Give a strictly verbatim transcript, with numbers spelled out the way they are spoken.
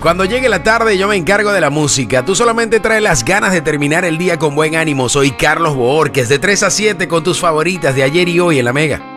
Cuando llegue la tarde yo me encargo de la música. Tú solamente traes las ganas de terminar el día con buen ánimo. Soy Carlos Boorques, de tres a siete con tus favoritas de ayer y hoy en La Mega.